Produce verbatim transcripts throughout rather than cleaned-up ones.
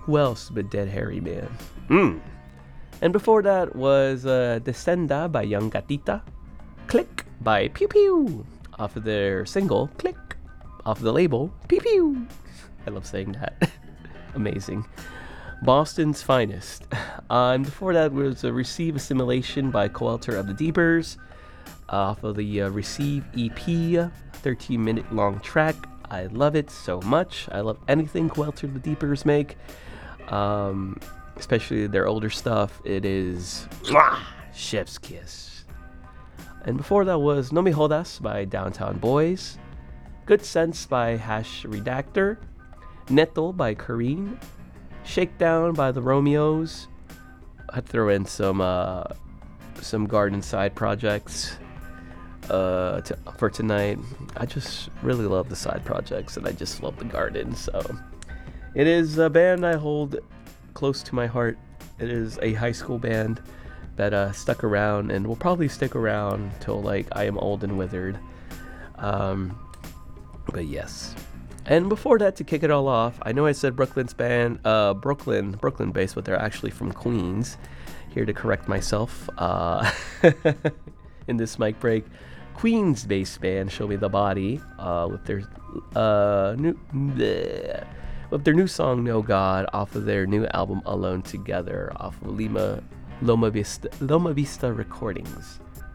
who else but Dead Harry, man? Mm. And before that was uh, Descenda by Young Gatita, Click by Pew Pew, off of their single, Click, off of the label, Pew Pew. I love saying that. Amazing. Boston's Finest. Uh, and before that was uh, Receive Assimilation by Coelter of the Deepers, uh, off of the uh, Receive E P, thirteen minute long track. I love it so much. I love anything Coelter of the Deepers make. Um... Especially their older stuff. It is mwah, chef's kiss. And before that was No Me Jodas by Downtown Boys, Good Sense by Hash Redactor, Neto by Kareen, Shakedown by the Romeos. I'd throw in some uh, some garden side projects uh, to, for tonight. I just really love the side projects, and I just love the garden. So it is a band I hold close to my heart. It is a high school band that uh, stuck around and will probably stick around till like I am old and withered. Um, but yes. And before that, to kick it all off, I know I said Brooklyn's band, uh, Brooklyn, Brooklyn based, but they're actually from Queens. Here to correct myself uh, in this mic break. Queens based band, Show Me the Body, uh, with their uh, new. Bleh, with their new song No God off of their new album Alone Together off of Lima Loma Vista Loma Vista Recordings.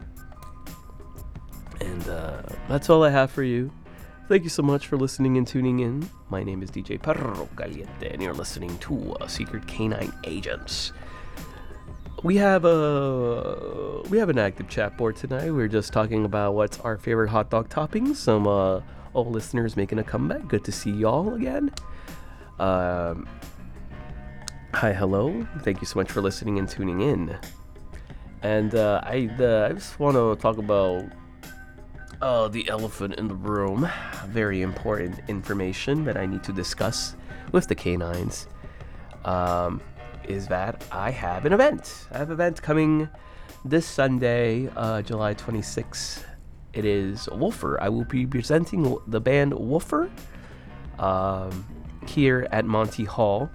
And uh, that's all I have for you. Thank you so much for listening and tuning in. My name is D J Perro Caliente, and you're listening to uh, Secret Canine Agents. We have a we have an active chat board tonight. We're just talking about what's our favorite hot dog toppings. Some uh, old listeners making a comeback. Good to see y'all again. Um, hi, hello. Thank you so much for listening and tuning in. And uh, I, uh, I just want to talk about uh, the elephant in the room. Very important information that I need to discuss with the canines. Um, is that I have an event. I have an event coming this Sunday, uh, July twenty-sixth. It is Woofer. I will be presenting the band Woofer. Um... here at Monty Hall.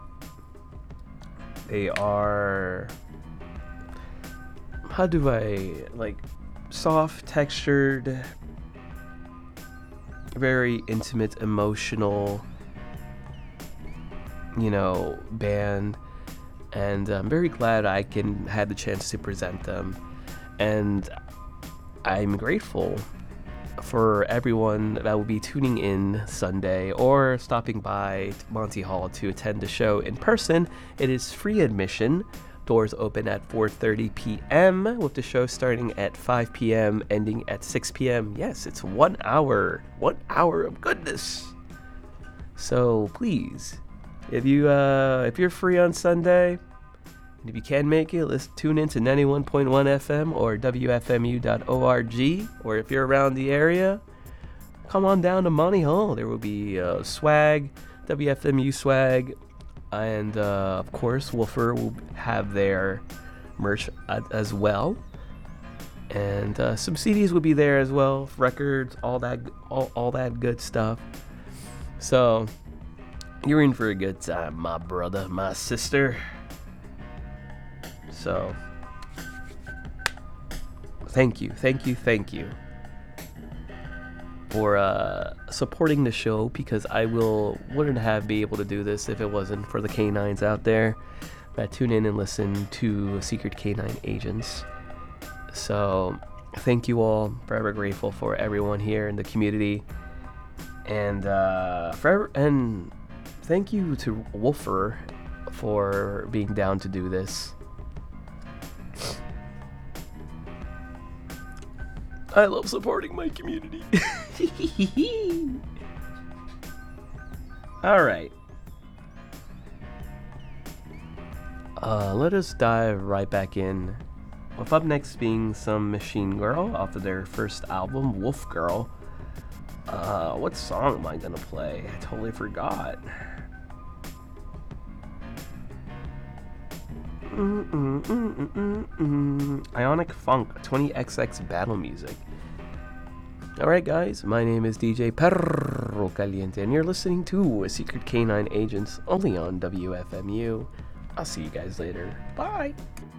They are, how do I, like, soft textured, very intimate, emotional, you know, band, and I'm very glad I can have the chance to present them, and I'm grateful for everyone that will be tuning in Sunday or stopping by Monty Hall to attend the show in person. It is free admission. Doors open at four thirty p.m. with the show starting at five p.m. ending at six p.m. Yes, it's one hour. One hour of goodness. So please, if you uh, if you're free on Sunday, and if you can make it, let's tune in to ninety-one point one F M or W F M U dot org. Or if you're around the area, come on down to Monty Hall. There will be uh, swag, W F M U swag, and uh, of course, Woofer will have their merch as well. And uh, some C Ds will be there as well, records, all that, all, all that good stuff. So you're in for a good time, my brother, my sister. So, thank you, thank you, thank you for uh, supporting the show, because I will wouldn't have been able to do this if it wasn't for the canines out there that tune in and listen to Secret Canine Agents. So, thank you all. Forever grateful for everyone here in the community, and uh, forever and thank you to Woofer for being down to do this. I love supporting my community. All right. Uh, let us dive right back in. With up next being some Machine Girl off of their first album, Wolf Girl. Uh, what song am I gonna play? I totally forgot. Mm, mm, mm, mm, mm, mm. Ionic Funk, twenty X X Battle Music. Alright, guys, my name is D J Perro Caliente, and you're listening to Secret Canine Agents only on W F M U. I'll see you guys later. Bye!